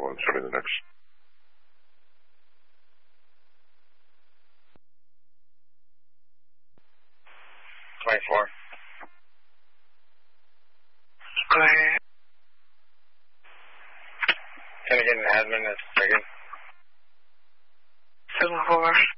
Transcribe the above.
on. Show me the next. 24. Go ahead. Can I get an admin that's friggin'? 7-4.